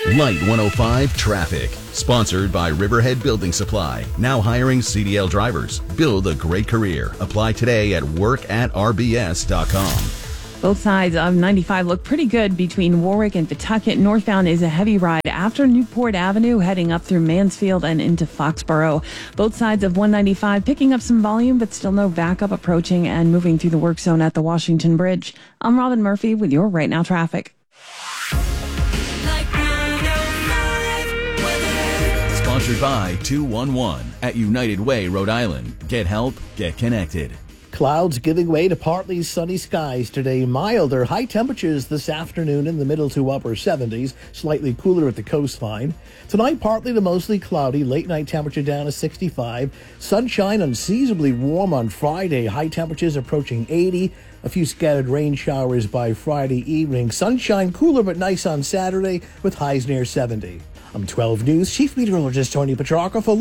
Light 105 Traffic. Sponsored by Riverhead Building Supply. Now hiring CDL drivers. Build a great career. Apply today at work@rbs.com. Both sides of 95 look pretty good between Warwick and Pawtucket. Northbound is a heavy ride after Newport Avenue, heading up through Mansfield and into Foxborough. Both sides of 195 picking up some volume, but still no backup approaching and moving through the work zone at the Washington Bridge. I'm Robin Murphy with your Right Now traffic. Sponsored by 211 at United Way, Rhode Island. Get help, get connected. Clouds giving way to partly sunny skies today. Milder high temperatures this afternoon in the middle to upper 70s. Slightly cooler at the coastline. Tonight, partly to mostly cloudy. Late night temperature down to 65. Sunshine unseasonably warm on Friday. High temperatures approaching 80. A few scattered rain showers by Friday evening. Sunshine cooler but nice on Saturday with highs near 70. I'm 12 News Chief Meteorologist Tony Petrarca for